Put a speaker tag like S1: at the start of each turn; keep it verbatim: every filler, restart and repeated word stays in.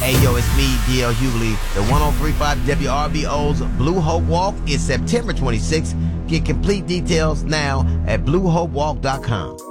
S1: Hey, yo, it's me, D L Hughley. The one oh three point five W R B O's Blue Hope Walk is September twenty-sixth. Get complete details now at blue hope walk dot com.